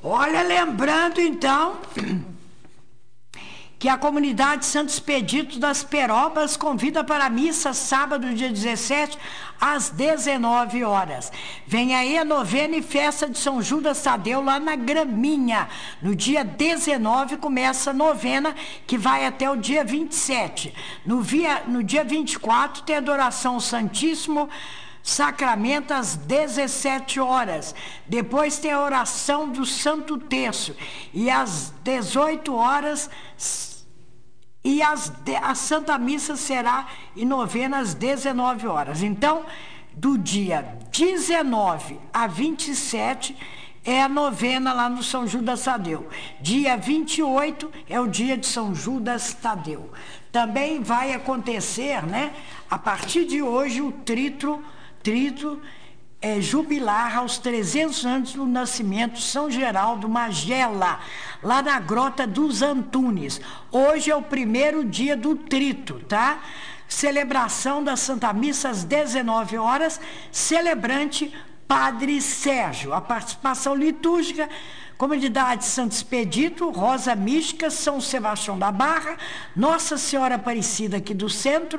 Olha, lembrando então que a comunidade Santo Expedito das Perobas convida para a missa sábado, dia 17, às 19 horas. Vem aí a novena e festa de São Judas Tadeu lá na Graminha. No dia 19 começa a novena, que vai até o dia 27. No dia 24 tem adoração ao Santíssimo Sacramento às 17 horas. Depois tem a oração do Santo Terço. E às 18 horas... E a Santa Missa será em novena às 19 horas. Então, do dia 19 a 27 é a novena lá no São Judas Tadeu. Dia 28 é o dia de São Judas Tadeu. Também vai acontecer, né, a partir de hoje, o trito jubilar aos 300 anos do nascimento de São Geraldo Magela, lá na Grota dos Antunes. Hoje é o primeiro dia do trito, tá? Celebração da Santa Missa às 19 horas, celebrante Padre Sérgio. A participação litúrgica, Comunidade Santo Expedito, Rosa Mística, São Sebastião da Barra, Nossa Senhora Aparecida aqui do centro,